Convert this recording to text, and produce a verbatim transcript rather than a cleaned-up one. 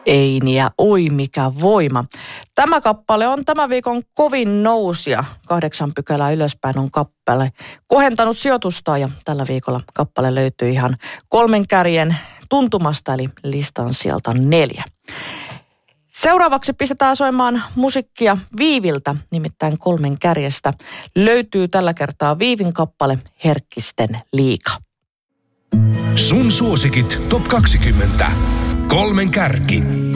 Eini ja oi mikä voima. Tämä kappale on tämän viikon kovin nousija. Kahdeksan pykälää ylöspäin on kappale kohentanut sijoitusta ja tällä viikolla kappale löytyy ihan kolmen kärjen tuntumasta eli listan sieltä neljä. Seuraavaksi pistetään soimaan musiikkia Viiviltä, nimittäin kolmen kärjestä. Löytyy tällä kertaa Viivin kappale Herkkisten liiga. Sun suosikit top kaksikymmentä. Kolmen kärki.